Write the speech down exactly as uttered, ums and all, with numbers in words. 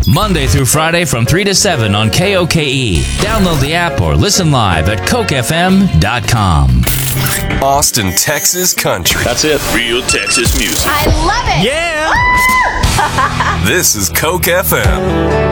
Monday through Friday from three to seven on K O K E. Download the app or listen live at coke f m dot com. Austin, Texas country. That's it. Real Texas music. I love it. Yeah. This is Coke F M.